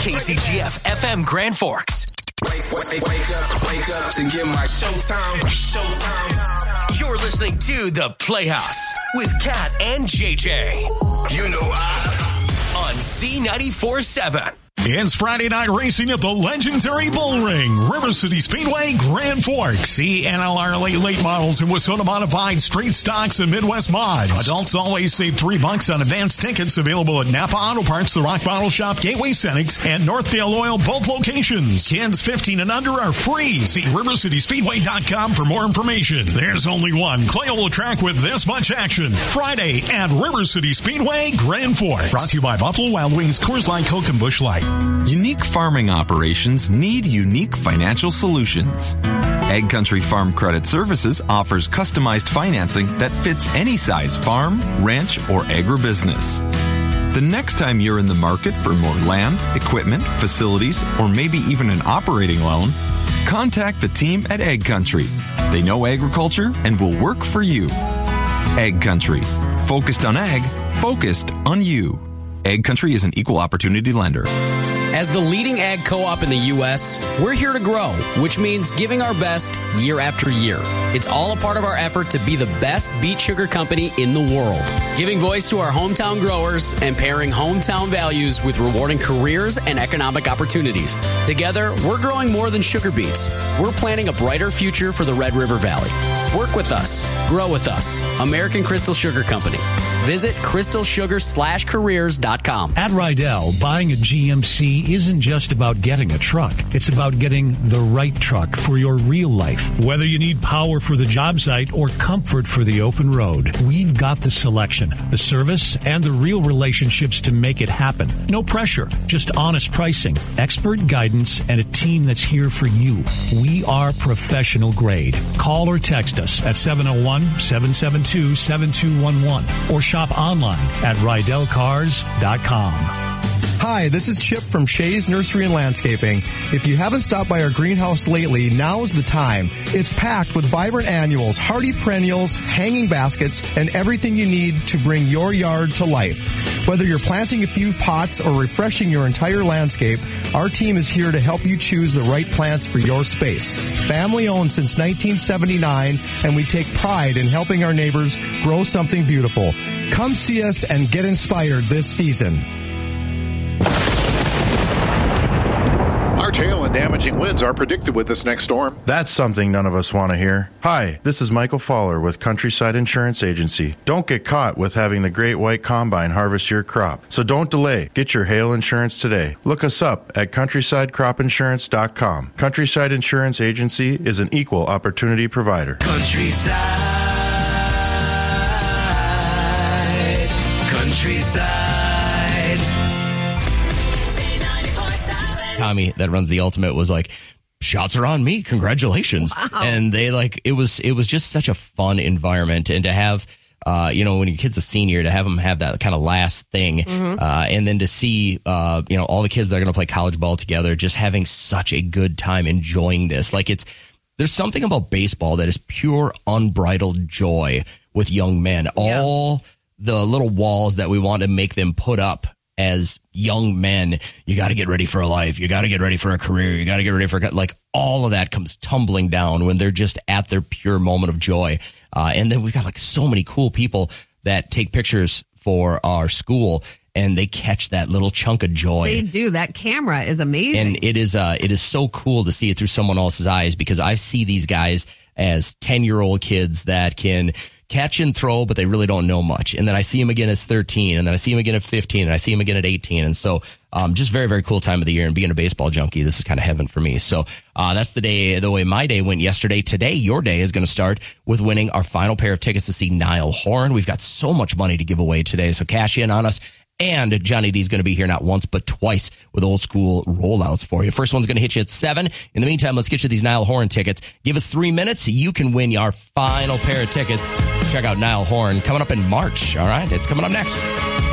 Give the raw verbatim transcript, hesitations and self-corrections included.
K C G F F M Grand Forks. Wake, wake, wake up, wake up to get my showtime. Showtime. You're listening to The Playhouse with Kat and J J. You know I. On Z ninety-four point seven. It's Friday night racing at the legendary Bull Ring, River City Speedway, Grand Forks. The N L R late late models and Wasona modified street stocks and Midwest mods. Adults always save three bucks on advanced tickets available at Napa Auto Parts, the Rock Bottle Shop, Gateway Cenex, and Northdale Oil, both locations. Kids fifteen and under are free. See river city speedway dot com for more information. There's only one Clayolo track with this much action. Friday at River City Speedway, Grand Forks. Brought to you by Buffalo Wild Wings, Coors Light, Coke, and Busch Light. Unique farming operations need unique financial solutions. Ag Country Farm Credit Services offers customized financing that fits any size farm, ranch, or agribusiness. The next time you're in the market for more land, equipment, facilities, or maybe even an operating loan, contact the team at Ag Country. They know agriculture and will work for you. Ag Country. Focused on ag, focused on you. Ag Country is an equal opportunity lender. As the leading ag co-op in the U S, we're here to grow, which means giving our best year after year. It's all a part of our effort to be the best beet sugar company in the world. Giving voice to our hometown growers and pairing hometown values with rewarding careers and economic opportunities. Together, we're growing more than sugar beets. We're planning a brighter future for the Red River Valley. Work with us. Grow with us. American Crystal Sugar Company. Visit crystal sugar slash careers dot com. At Rydell, buying a G M C isn't just about getting a truck. It's about getting the right truck for your real life. Whether you need power for the job site or comfort for the open road, we've got the selection, the service, and the real relationships to make it happen. No pressure, just honest pricing, expert guidance, and a team that's here for you. We are professional grade. Call or text us at seven oh one, seven seven two, seven two one one or shop online at rydell cars dot com. Hi, this is Chip from Shays Nursery and Landscaping. If you haven't stopped by our greenhouse lately, now is the time. It's packed with vibrant annuals, hardy perennials, hanging baskets, and everything you need to bring your yard to life. Whether you're planting a few pots or refreshing your entire landscape, our team is here to help you choose the right plants for your space. Family owned since nineteen seventy-nine, and we take pride in helping our neighbors grow something beautiful. Come see us and get inspired this season. Large hail and damaging winds are predicted with this next storm. That's something none of us want to hear. Hi, this is Michael Fowler with Countryside Insurance Agency. Don't get caught with having the Great White Combine harvest your crop. So don't delay. Get your hail insurance today. Look us up at countryside crop insurance dot com. Countryside Insurance Agency is an equal opportunity provider. Countryside. Countryside. Tommy that runs the Ultimate was like, shots are on me. Congratulations. Wow. And they like, it was, it was just such a fun environment. And to have, uh, you know, when your kid's a senior, to have them have that kind of last thing. Mm-hmm. Uh, and then to see, uh, you know, all the kids that are going to play college ball together, just having such a good time enjoying this. Like it's, there's something about baseball that is pure unbridled joy with young men. Yeah. All the little walls that we want to make them put up as young men, you got to get ready for a life. You got to get ready for a career. You got to get ready for, like, all of that comes tumbling down when they're just at their pure moment of joy. Uh, and then we've got like so many cool people that take pictures for our school and they catch that little chunk of joy. They do. That camera is amazing. And it is, uh, it is so cool to see it through someone else's eyes, because I see these guys as ten year old kids that can catch and throw, but they really don't know much. And then I see him again as thirteen, and then I see him again at fifteen, and I see him again at eighteen. And so, um, just very, very cool time of the year. And being a baseball junkie, this is kind of heaven for me. So, uh, that's the day, the way my day went yesterday. Today, your day is going to start with winning our final pair of tickets to see Niall Horan. We've got so much money to give away today, so cash in on us. And Johnny D's going to be here not once, but twice with old school rollouts for you. First one's going to hit you at seven. In the meantime, let's get you these Niall Horan tickets. Give us three minutes. You can win our final pair of tickets. Check out Niall Horan coming up in March. All right. It's coming up next.